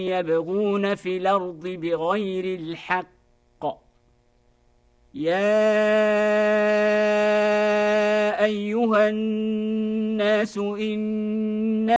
يبغون في الأرض بغير الحق يا أيها الناس إن